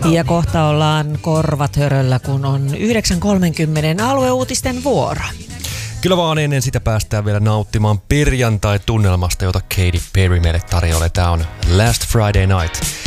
Ja kohta ollaan korvat höröllä, kun on 9.30 alueuutisten vuoro. Kyllä vaan ennen sitä päästään vielä nauttimaan perjantai-tunnelmasta, jota Katy Perry meille tarjoaa. Tää on Last Friday Night.